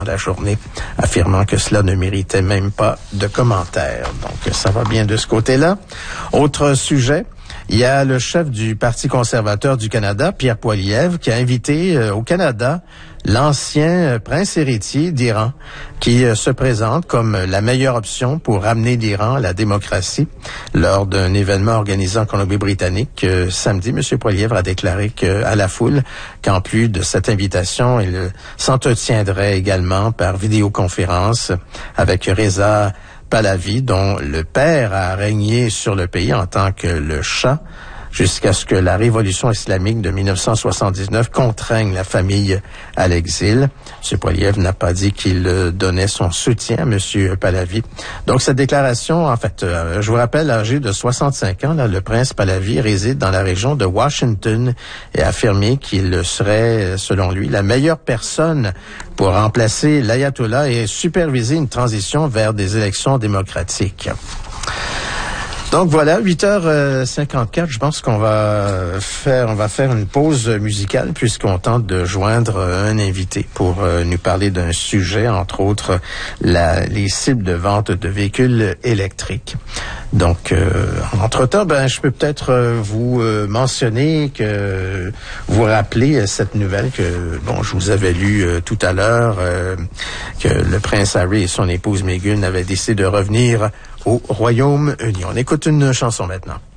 la journée, affirmant que cela ne méritait même pas de commentaires. Donc, ça va bien de ce côté-là. Autre sujet. Il y a le chef du Parti conservateur du Canada, Pierre Poilievre, qui a invité au Canada l'ancien prince héritier d'Iran, qui se présente comme la meilleure option pour ramener l'Iran à la démocratie. Lors d'un événement organisé en Colombie-Britannique, samedi, M. Poilievre a déclaré à la foule qu'en plus de cette invitation, il s'entretiendrait également par vidéoconférence avec Reza Pahlavi, dont le père a régné sur le pays en tant que le Shah, jusqu'à ce que la révolution islamique de 1979 contraigne la famille à l'exil. M. Poilievre n'a pas dit qu'il donnait son soutien à M. Pahlavi. Donc, cette déclaration, en fait, je vous rappelle, âgé de 65 ans, là, le prince Pahlavi réside dans la région de Washington et a affirmé qu'il serait, selon lui, la meilleure personne pour remplacer l'ayatollah et superviser une transition vers des élections démocratiques. Donc voilà, 8h54, je pense qu'on va faire une pause musicale puisqu'on tente de joindre un invité pour nous parler d'un sujet, entre autres les cibles de vente de véhicules électriques. Donc, entre-temps, je peux peut-être vous mentionner vous rappeler cette nouvelle que, je vous avais lue tout à l'heure, que le prince Harry et son épouse Meghan avaient décidé de revenir au Royaume-Uni. On écoute une chanson maintenant.